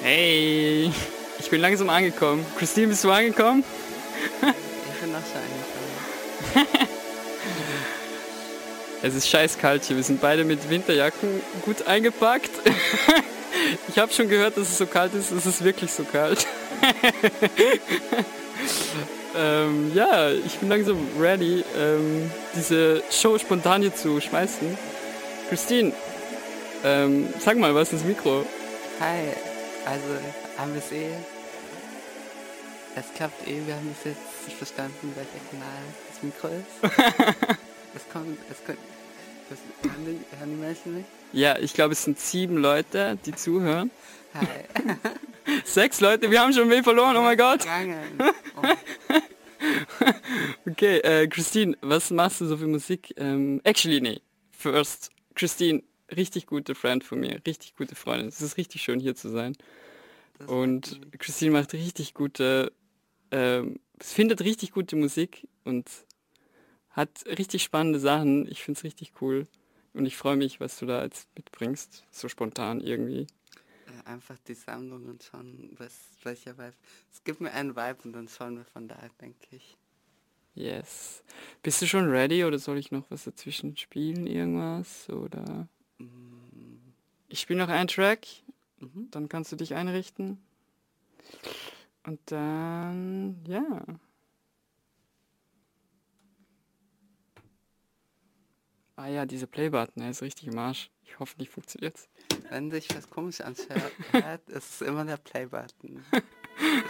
Hey, ich bin langsam angekommen. Christine, bist du angekommen? Ich bin noch so angekommen. Es ist scheiß kalt hier. Wir sind beide mit Winterjacken gut eingepackt. Ich habe schon gehört, dass es so kalt ist. Es ist wirklich so kalt. Ja, ich bin langsam ready, diese Show spontan hier zu schmeißen. Christine, sag mal was ins Mikro. Hi, also haben wir es es klappt wir haben es jetzt verstanden, welcher Kanal das Mikro ist. Hören die Menschen mich? Ja, ich glaube, es sind 7 Leute, die zuhören. Hi. 6 Leute, wir haben schon wen verloren, oh mein Gott. Gegangen. Oh. Okay, Christine, was machst du so für Musik? Actually, nee. First, Christine, richtig gute Friend von mir, richtig gute Freundin. Es ist richtig schön, hier zu sein. Und Christine macht richtig gute, findet richtig gute Musik und hat richtig spannende Sachen. Ich finde es richtig cool. Und ich freue mich, was du da jetzt mitbringst. So spontan irgendwie. Einfach die Sammlung und schauen, welcher Vibe. Es gibt mir einen Vibe und dann schauen wir von da, denke ich. Yes. Bist du schon ready oder soll ich noch was dazwischen spielen, irgendwas? Oder? Ich spiele noch einen Track, dann kannst du dich einrichten. Und dann, ja. Ah ja, dieser Play-Button, der ist richtig im Arsch. Ich hoffe, nicht funktioniert's. Wenn sich was komisch anhört, ist es immer der Play-Button.